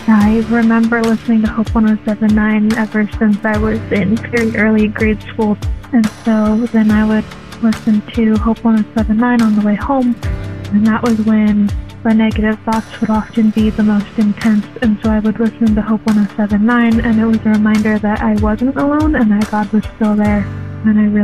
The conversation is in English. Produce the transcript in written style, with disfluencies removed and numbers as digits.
I remember listening to Hope 107.9 ever since I was in very early grade school, and so then I would listen to Hope 107.9 on the way home, and that was when the negative thoughts would often be the most intense, and so I would listen to Hope 107.9, and it was a reminder that I wasn't alone and that God was still there, and I really